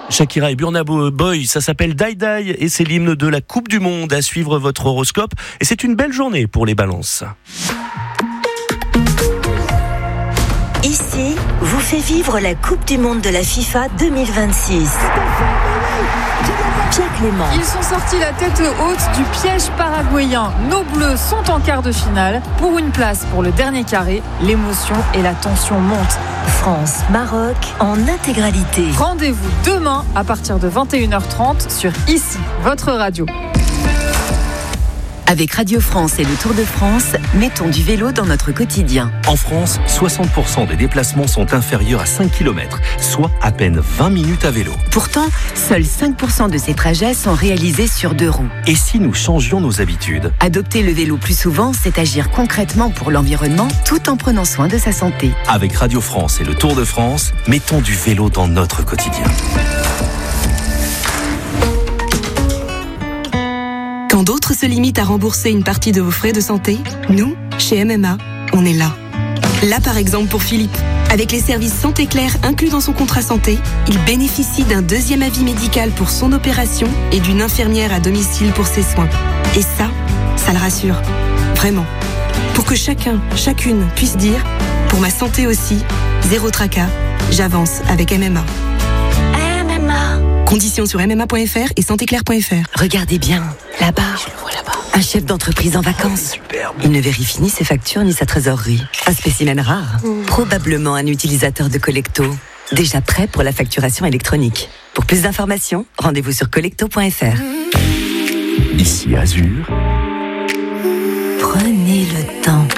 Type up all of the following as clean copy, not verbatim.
Shakira et Burna Boy, ça s'appelle Die Die et c'est l'hymne de la Coupe du Monde. À suivre votre horoscope et c'est une belle journée pour les balances. Ici, vous fait vivre la Coupe du Monde de la FIFA 2026. Pierre Clément. Ils sont sortis la tête haute du piège paraguayen. Nos Bleus sont en quart de finale. Pour une place pour le dernier carré, l'émotion et la tension montent. France-Maroc en intégralité. Rendez-vous demain à partir de 21h30 sur Ici, votre radio. Avec Radio France et le Tour de France, mettons du vélo dans notre quotidien. En France, 60% des déplacements sont inférieurs à 5 km, soit à peine 20 minutes à vélo. Pourtant, seuls 5% de ces trajets sont réalisés sur 2 roues. Et si nous changions nos habitudes ? Adopter le vélo plus souvent, c'est agir concrètement pour l'environnement tout en prenant soin de sa santé. Avec Radio France et le Tour de France, mettons du vélo dans notre quotidien. Quand d'autres se limitent à rembourser une partie de vos frais de santé, nous, chez MMA, on est là. Là par exemple pour Philippe. Avec les services Santé Claire inclus dans son contrat santé, il bénéficie d'un 2e avis médical pour son opération et d'une infirmière à domicile pour ses soins. Et ça le rassure. Vraiment. Pour que chacun, chacune puisse dire « Pour ma santé aussi, zéro tracas, j'avance avec MMA ». Conditions sur mma.fr et santéclair.fr. Regardez bien, là-bas. Je le vois là-bas. Un chef d'entreprise en vacances. Superbe. Il ne vérifie ni ses factures ni sa trésorerie. Un spécimen rare. Probablement un utilisateur de Collecto. Déjà prêt pour la facturation électronique. Pour plus d'informations, rendez-vous sur collecto.fr. Ici Azur. Prenez le temps.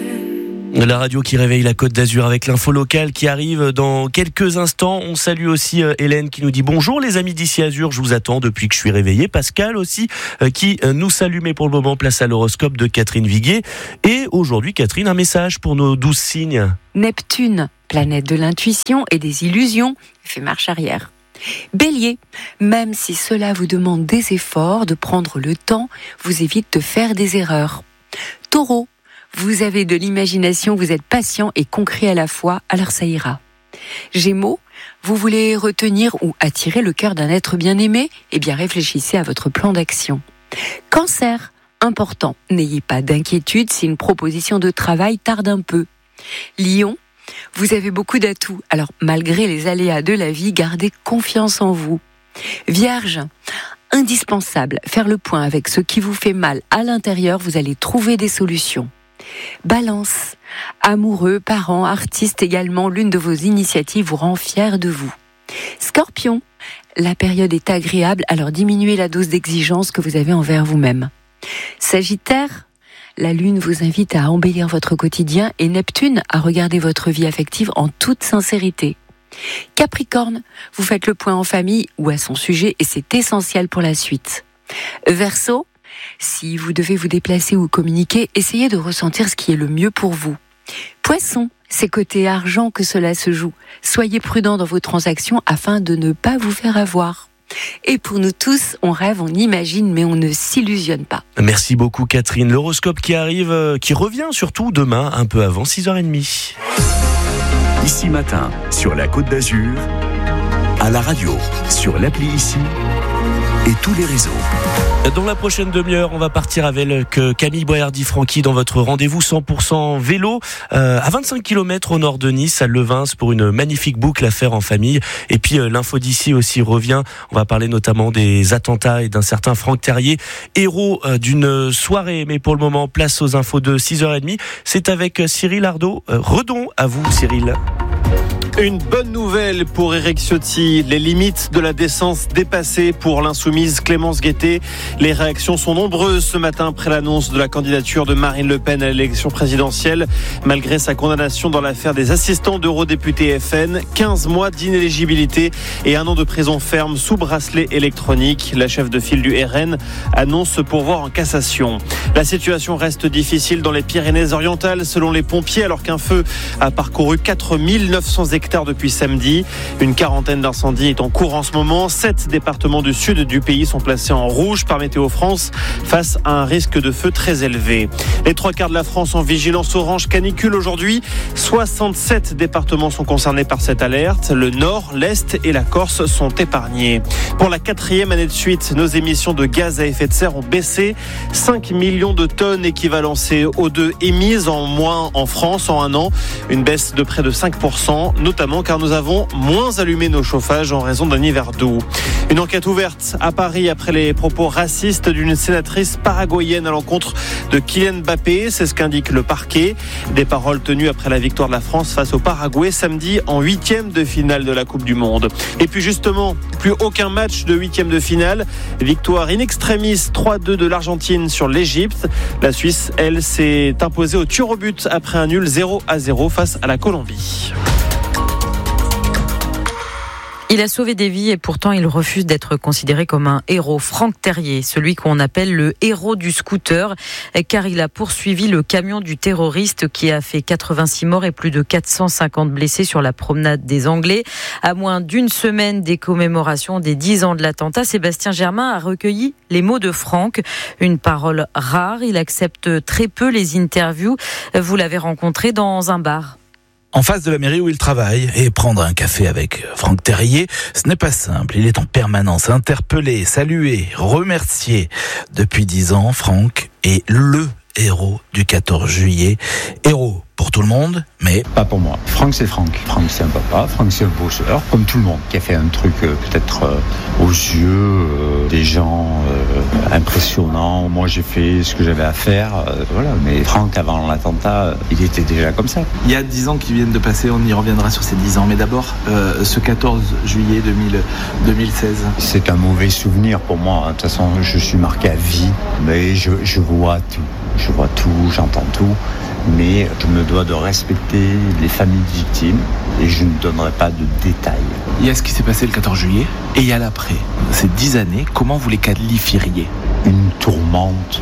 La radio qui réveille la Côte d'Azur avec l'info locale qui arrive dans quelques instants. On salue aussi Hélène qui nous dit bonjour les amis d'ici Azur, je vous attends depuis que je suis réveillé. Pascal aussi qui nous salue, mais pour le moment place à l'horoscope de Catherine Viguier. Et aujourd'hui Catherine, un message pour nos 12 signes. Neptune, planète de l'intuition et des illusions, fait marche arrière. Bélier, même si cela vous demande des efforts, de prendre le temps, vous évite de faire des erreurs. Taureau, vous avez de l'imagination, vous êtes patient et concret à la fois, alors ça ira. Gémeaux, vous voulez retenir ou attirer le cœur d'un être bien-aimé ? Eh bien réfléchissez à votre plan d'action. Cancer, important, n'ayez pas d'inquiétude si une proposition de travail tarde un peu. Lion, vous avez beaucoup d'atouts, alors malgré les aléas de la vie, gardez confiance en vous. Vierge, indispensable, faire le point avec ce qui vous fait mal à l'intérieur, vous allez trouver des solutions. Balance, amoureux, parents, artistes également, l'une de vos initiatives vous rend fier de vous. Scorpion, la période est agréable, alors diminuez la dose d'exigence que vous avez envers vous-même. Sagittaire, la lune vous invite à embellir votre quotidien et Neptune à regarder votre vie affective en toute sincérité. Capricorne, vous faites le point en famille ou à son sujet et c'est essentiel pour la suite. Verseau, si vous devez vous déplacer ou communiquer, essayez de ressentir ce qui est le mieux pour vous. Poisson, c'est côté argent que cela se joue. Soyez prudent dans vos transactions afin de ne pas vous faire avoir. Et pour nous tous, on rêve, on imagine, mais on ne s'illusionne pas. Merci beaucoup Catherine. L'horoscope qui arrive, qui revient surtout demain, un peu avant 6h30. Ici matin, sur la Côte d'Azur, à la radio, sur l'appli Ici et tous les réseaux. Dans la prochaine demi-heure, on va partir avec Camille Boyardi-Franqui dans votre rendez-vous 100% vélo à 25 km au nord de Nice, à Levins, pour une magnifique boucle à faire en famille. Et puis l'info d'ici aussi revient. On va parler notamment des attentats et d'un certain Franck Terrier, héros d'une soirée. Mais pour le moment, place aux infos de 6h30. C'est avec Cyril Ardo. Redon à vous Cyril. Une bonne nouvelle pour Éric Ciotti, les limites de la décence dépassées pour l'insoumise Clémence Guettet. Les réactions sont nombreuses ce matin après l'annonce de la candidature de Marine Le Pen à l'élection présidentielle. Malgré sa condamnation dans l'affaire des assistants d'eurodéputés FN, 15 mois d'inéligibilité et 1 an de prison ferme sous bracelet électronique. La chef de file du RN annonce se pourvoir en cassation. La situation reste difficile dans les Pyrénées-Orientales selon les pompiers alors qu'un feu a parcouru 4900 hectares hectares depuis samedi. Une quarantaine d'incendies est en cours en ce moment. 7 départements du sud du pays sont placés en rouge par Météo France face à un risque de feu très élevé. Les 3/4 de la France en vigilance orange canicule aujourd'hui. 67 départements sont concernés par cette alerte. Le Nord, l'Est et la Corse sont épargnés. Pour la 4e année de suite, nos émissions de gaz à effet de serre ont baissé. 5 millions de tonnes équivalent CO2 émises en moins en France en un an. Une baisse de près de 5%, notamment car nous avons moins allumé nos chauffages en raison d'un hiver doux. Une enquête ouverte à Paris après les propos racistes d'une sénatrice paraguayenne à l'encontre de Kylian Mbappé. C'est ce qu'indique le parquet. Des paroles tenues après la victoire de la France face au Paraguay samedi en 8e de finale de la Coupe du Monde. Et puis justement, plus aucun match de 8e de finale. Victoire in extremis 3-2 de l'Argentine sur l'Égypte. La Suisse, elle, s'est imposée au tir au but après un nul 0-0 face à la Colombie. Il a sauvé des vies et pourtant il refuse d'être considéré comme un héros. Franck Terrier, celui qu'on appelle le héros du scooter, car il a poursuivi le camion du terroriste qui a fait 86 morts et plus de 450 blessés sur la promenade des Anglais. À moins d'une semaine des commémorations des 10 ans de l'attentat, Sébastien Germain a recueilli les mots de Franck. Une parole rare, il accepte très peu les interviews. Vous l'avez rencontré dans un bar. En face de la mairie où il travaille, et prendre un café avec Franck Terrier, ce n'est pas simple. Il est en permanence interpellé, salué, remercié. Depuis 10 ans, Franck est le héros du 14 juillet. Héros pour tout le monde, mais pas pour moi. Franck, c'est Franck. Franck, c'est un papa. Franck, c'est un bosseur, comme tout le monde, qui a fait un truc peut-être aux yeux des gens impressionnant. Moi, j'ai fait ce que j'avais à faire. Voilà. Mais Franck, avant l'attentat, il était déjà comme ça. Il y a 10 ans qui viennent de passer, on y reviendra sur ces 10 ans. Mais d'abord, ce 14 juillet 2016. C'est un mauvais souvenir pour moi. De toute façon, je suis marqué à vie. Mais je vois tout. Je vois tout, j'entends tout. Mais je me dois de respecter les familles de victimes et je ne donnerai pas de détails. Il y a ce qui s'est passé le 14 juillet et il y a l'après. Ces 10 années, comment vous les qualifieriez ? Une tourmente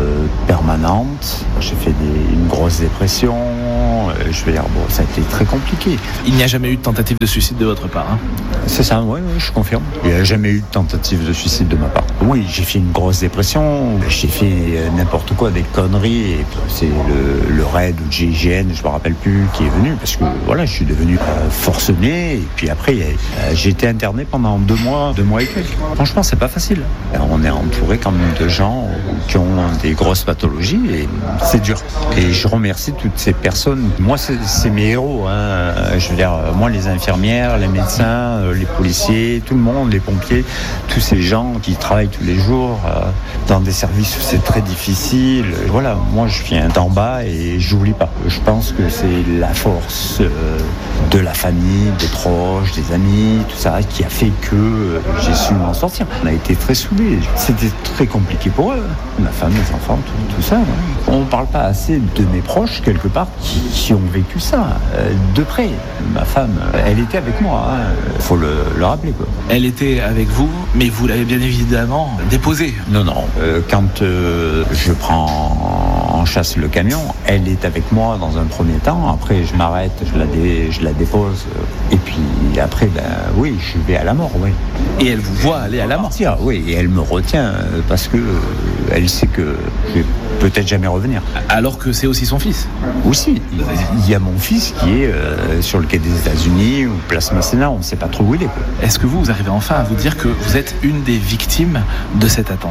permanente. J'ai fait une grosse dépression. Je veux dire, ça a été très compliqué. Il n'y a jamais eu de tentative de suicide de votre part, hein ? C'est ça, oui, je confirme. Il n'y a jamais eu de tentative de suicide de ma part. Oui, j'ai fait une grosse dépression. J'ai fait n'importe quoi, des conneries. Et c'est le raid ou le GIGN, je ne me rappelle plus, qui est venu. Parce que voilà, je suis devenu forcené. Et puis après, j'ai été interné pendant 2 mois et quelques. Franchement, c'est pas facile. On est entouré quand même de gens qui ont des grosses pathologies et c'est dur. Et je remercie toutes ces personnes. Moi, c'est mes héros. Hein. Je veux dire, moi, les infirmières, les médecins, les policiers, tout le monde, les pompiers, tous ces gens qui travaillent tous les jours dans des services où c'est très difficile. Voilà, moi, je viens d'en bas et j'oublie pas. Je pense que c'est la force de la famille, des proches, des amis, tout ça, qui a fait que j'ai su m'en sortir. On a été très soudés. C'était très compliqué pour eux. Ma femme, mes enfants, tout ça. Ouais. On ne parle pas assez de mes proches, quelque part, qui ont vécu ça, de près. Ma femme, elle était avec moi, il faut le rappeler, quoi. Elle était avec vous, mais vous l'avez bien évidemment déposée. Non, quand je prends en chasse le camion, elle est avec moi dans un premier temps. Après, je m'arrête, je la dépose. Et puis après, oui, je vais à la mort, oui. Et elle vous voit aller à la mort. Oui, et elle me retient parce que elle sait que je vais peut-être jamais revenir. Alors que c'est aussi son fils. Aussi, il y a mon fils qui est sur le quai des États-Unis ou place Masséna, on ne sait pas trop où il est. Quoi. Est-ce que vous arrivez enfin à vous dire que vous êtes une des victimes de cet attentat ?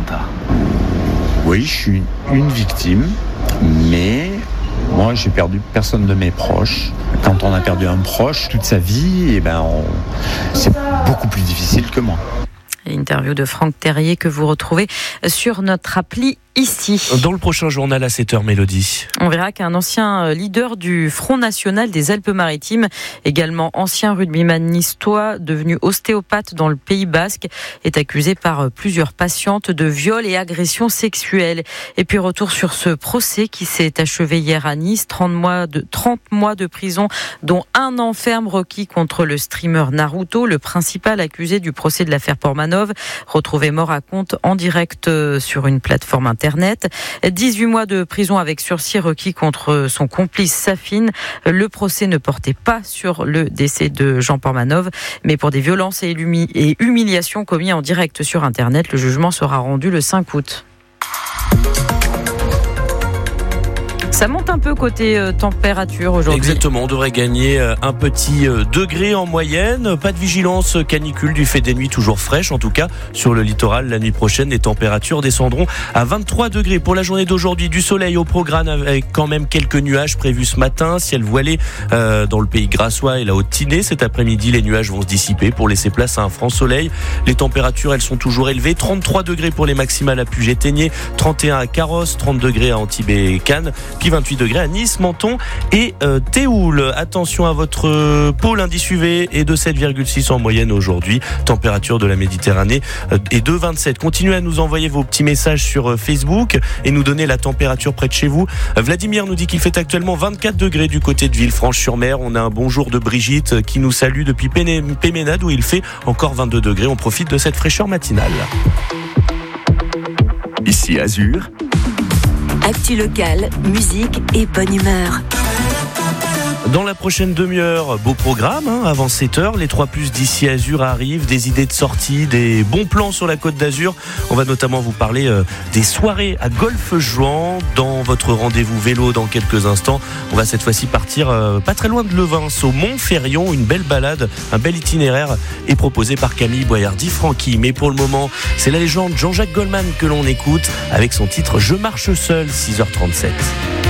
Oui, je suis une victime, mais moi, j'ai perdu personne de mes proches. Quand on a perdu un proche toute sa vie, c'est beaucoup plus difficile que moi. Interview de Franck Terrier que vous retrouvez sur notre appli ici. Dans le prochain journal à 7h, Mélodie. On verra qu'un ancien leader du Front National des Alpes-Maritimes, également ancien rugbyman niçois, devenu ostéopathe dans le Pays Basque, est accusé par plusieurs patientes de viol et agressions sexuelles. Et puis retour sur ce procès qui s'est achevé hier à Nice, 30 mois de prison, dont 1 an ferme requis contre le streamer Naruto, le principal accusé du procès de l'affaire Portmanov. Romanov, retrouvé mort à Contes en direct sur une plateforme internet. 18 mois de prison avec sursis requis contre son complice Safin. Le procès ne portait pas sur le décès de Jean Portmanov, mais pour des violences et humiliations commis en direct sur internet. Le jugement sera rendu le 5 août. Ça monte un peu côté température aujourd'hui. Exactement, on devrait gagner un petit degré en moyenne. Pas de vigilance canicule du fait des nuits toujours fraîches. En tout cas, sur le littoral, la nuit prochaine, les températures descendront à 23 degrés. Pour la journée d'aujourd'hui, du soleil au programme avec quand même quelques nuages prévus ce matin. Ciel voilé dans le pays grassois et la Haute-Tinée. Cet après-midi, les nuages vont se dissiper pour laisser place à un franc soleil. Les températures, elles sont toujours élevées. 33 degrés pour les maximales à Puget-Théniers, 31 à Carros, 30 degrés à Antibes et Cannes, 28 degrés à Nice, Menton et Théoul. Attention à votre pôle, indice UV est de 7,6 en moyenne aujourd'hui. Température de la Méditerranée est de 27. Continuez à nous envoyer vos petits messages sur Facebook et nous donner la température près de chez vous. Vladimir nous dit qu'il fait actuellement 24 degrés du côté de Villefranche-sur-Mer. On a un bonjour de Brigitte qui nous salue depuis Péménade où il fait encore 22 degrés. On profite de cette fraîcheur matinale. Ici Azur. Actu locale, musique et bonne humeur. Dans la prochaine demi-heure, beau programme, avant 7h, les 3+ d'ici Azur arrivent, des idées de sortie, des bons plans sur la Côte d'Azur. On va notamment vous parler des soirées à Golfe-Juan dans votre rendez-vous vélo dans quelques instants. On va cette fois-ci partir pas très loin de Levins, au Montferrion. Une belle balade, un bel itinéraire est proposé par Camille Boyardi-Franqui. Mais pour le moment, c'est la légende Jean-Jacques Goldman que l'on écoute avec son titre « Je marche seul », 6h37.